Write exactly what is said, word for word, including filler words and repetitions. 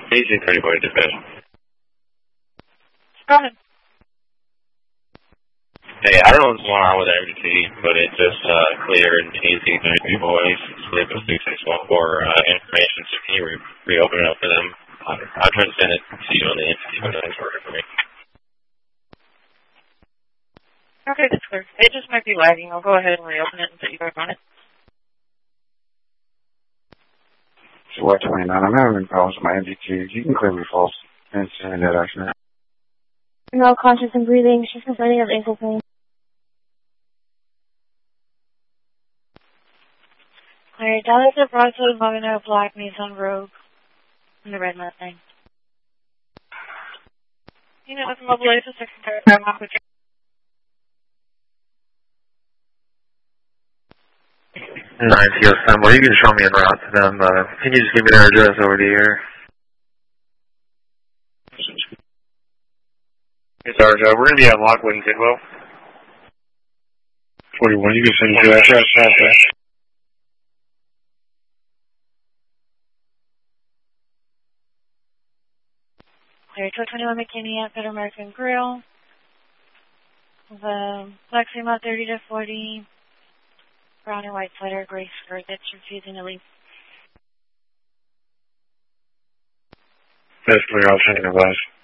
P C thirty boy dispatch. Go ahead. Hey, I don't know what's going on with M D T, but it just uh, cleared P C thirty boys, sleep of six six one four uh, information, so can you re reopen it up for them? Uh, I'll try to send it to you on the M D T, but nothing's working for me. Okay, that's clear. It just might be lagging. I'll go ahead and reopen it and put you back on it. So what twenty-nine, I'm having problems with my M D T. You can clear me false and send that action. No conscious and breathing. She's complaining of ankle pain. Alright, Dallas at Broadfield, Wagner, Black, Nissan Rogue, and the Red Mustang. You know, with mobile A for second car, I'm off with nine C O seven, well, you can show me en route to them. Uh, can you just give me their address over the air? Hey, Sarge, uh, we're going to be at Lockwood and Tidwell. forty-one, you can send me to that address. Alright, two twenty-one McKinney at Better American Grill. The Lexima thirty to forty. Brown and white sweater, gray skirt that's refusing to leave. That's clear, I'll send you a advice.